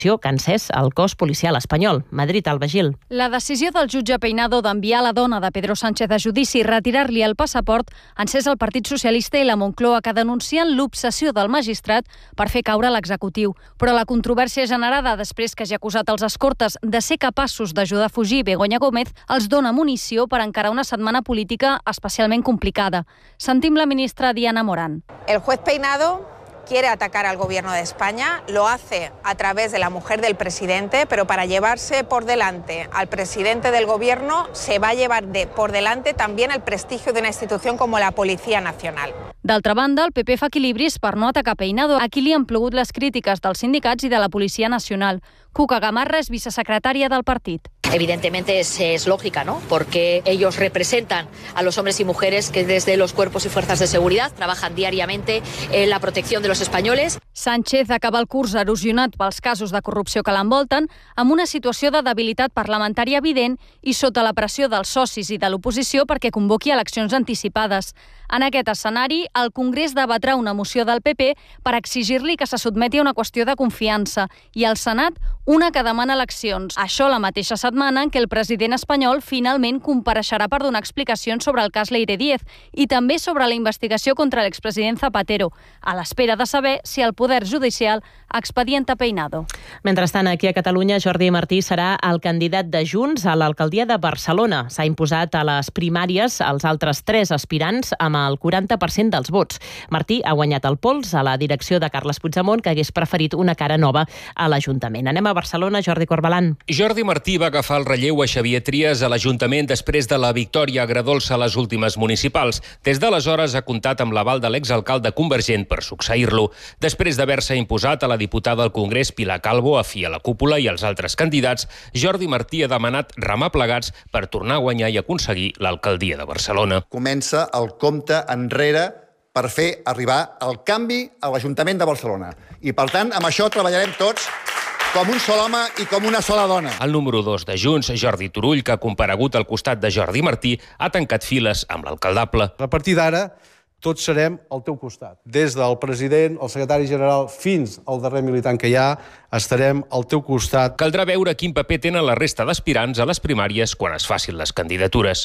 que ha encès el cos policial espanyol. Madrid, Alba Gil. La decisió del jutge Peinado d'enviar la dona de Pedro Sánchez a judici i retirar-li el passaport ha encès el Partit Socialista i la Moncloa, que denuncien l'obsessió del magistrat per fer caure l'executiu. Però la controvèrsia generada després que hagi acusat els escortes de ser capaços d'ajudar a fugir Begoña Gómez els dona munició per encarar una setmana política especialment complicada. Sentim la ministra Diana Morán. El juez Peinado quiere atacar al gobierno de España, lo hace a través de la mujer del presidente, pero para llevarse por delante al presidente del gobierno se va a llevar por delante también el prestigio de una institución como la Policía Nacional. D'altra banda, el PP fa equilibris per no atacar Peinado, a qui li han plogut les crítiques dels sindicats i de la Policia Nacional. Cuca Gamarra és vicesecretària del partit. Evidentemente es lógica, ¿no? Porque ellos representan a los hombres y mujeres que desde los cuerpos y fuerzas de seguridad trabajan diariamente en la protección de los españoles. Sánchez acaba el curs erosionat pels casos de corrupció que l'envolten, amb una situació de debilitat parlamentària evident i sota la pressió dels socis i de l'oposició perquè convoqui eleccions anticipades. En aquest escenari, el Congrés debatrà una moció del PP per exigir-li que se sotmeti a una qüestió de confiança i el Senat una que demana eleccions. Això la mateixa setmana en què el president espanyol finalment compareixerà per donar explicacions sobre el cas Leire Díez i també sobre la investigació contra l'expresident Zapatero, a l'espera de saber si el Poder Judicial expedienta Peinado. Mentrestant, aquí a Catalunya, Jordi Martí serà el candidat de Junts a l'alcaldia de Barcelona. S'ha imposat a les primàries als altres 3 aspirants amb el 40% dels vots. Martí ha guanyat el pols a la direcció de Carles Puigdemont, que hagués preferit una cara nova a l'Ajuntament. Anem a Barcelona, Jordi Corbalan. Jordi Martí va agafar el relleu a Xavier Trias a l'Ajuntament després de la victòria agredolça a les últimes municipals. Des d'aleshores ha comptat amb l'aval de l'exalcalde convergent per succeir-lo. Després d'haver-se imposat a la diputada al Congrés Pilar Calvo, afí a la cúpula, i als altres candidats, Jordi Martí ha demanat remar plegats per tornar a guanyar i aconseguir l'alcaldia de Barcelona. Comença el compte enrere per fer arribar el canvi a l'Ajuntament de Barcelona. I, per tant, amb això treballarem tots com un sol home i com una sola dona. El número 2 de Junts, Jordi Turull, que ha comparegut al costat de Jordi Martí, ha tancat files amb l'alcaldable. A partir d'ara, tots serem al teu costat. Des del president, el secretari general, fins al darrer militant que hi ha, estarem al teu costat. Caldrà veure quin paper tenen la resta d'aspirants a les primàries quan es facin les candidatures.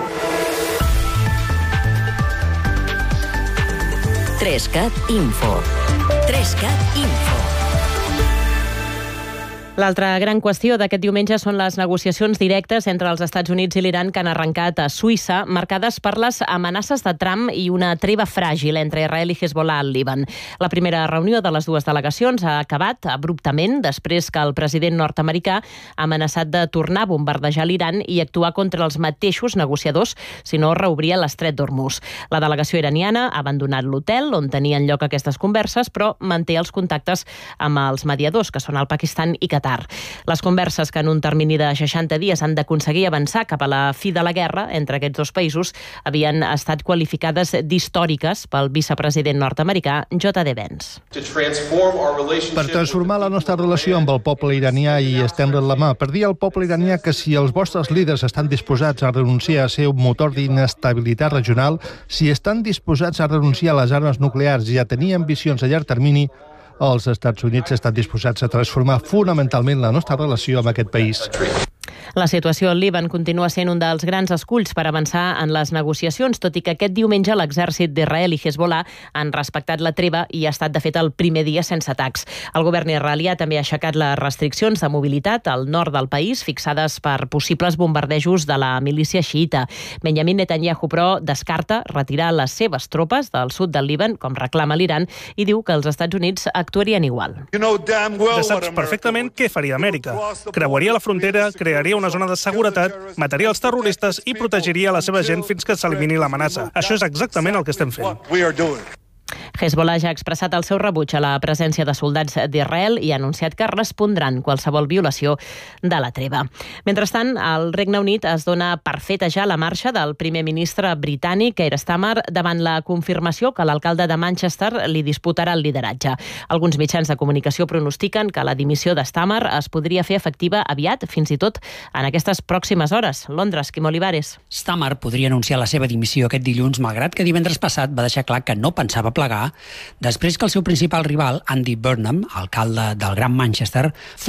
3CAT Info. 3CAT Info. L'altra gran qüestió d'aquest diumenge són les negociacions directes entre els Estats Units i l'Iran que han arrencat a Suïssa, marcades per les amenaces de Trump i una treva fràgil entre Israel i Hezbollah al Líban. La primera reunió de les dues delegacions ha acabat abruptament després que el president nord-americà ha amenaçat de tornar a bombardejar l'Iran i actuar contra els mateixos negociadors si no reobria l'estret d'Hormuz. La delegació iraniana ha abandonat l'hotel on tenien lloc aquestes converses, però manté els contactes amb els mediadors, que són el Pakistan i Qatar. Les converses, que en un termini de 60 dies han d'aconseguir avançar cap a la fi de la guerra entre aquests dos països, havien estat qualificades d'històriques pel vicepresident nord-americà J.D. Vance. Per transformar la nostra relació amb el poble iranià i estendre'n la mà, per dir al poble iranià que si els vostres líders estan disposats a renunciar a ser un motor d'inestabilitat regional, si estan disposats a renunciar a les armes nuclears i a tenir ambicions a llarg termini, els Estats Units estan disposats a transformar fonamentalment la nostra relació amb aquest país. La situació al Líban continua sent un dels grans esculls per avançar en les negociacions, tot i que aquest diumenge l'exèrcit d'Israel i Hezbollah han respectat la treva i ha estat, de fet, el primer dia sense atacs. El govern israelià també ha aixecat les restriccions de mobilitat al nord del país, fixades per possibles bombardejos de la milícia xiïta. Benjamin Netanyahu, però, descarta retirar les seves tropes del sud del Líban, com reclama l'Iran, i diu que els Estats Units actuarien igual. Ja saps perfectament què faria Amèrica. Creuaria la frontera, crearia una zona de seguretat, mataria els terroristes i protegiria la seva gent fins que s'elimini l'amenaça. Això és exactament el que estem fent. Hezbollah ja ha expressat el seu rebuig a la presència de soldats d'Israel i ha anunciat que respondran qualsevol violació de la treva. Mentrestant, el Regne Unit es dona per feta ja la marxa del primer ministre britànic Keir Starmer davant la confirmació que l'alcalde de Manchester li disputarà el lideratge. Alguns mitjans de comunicació pronostiquen que la dimissió de Starmer es podria fer efectiva aviat, fins i tot en aquestes pròximes hores. Londres, Quim Olivares. Starmer podria anunciar la seva dimissió aquest dilluns, malgrat que divendres passat va deixar clar que no pensava plegar després que el seu principal rival, Andy Burnham, alcalde del Gran Manchester,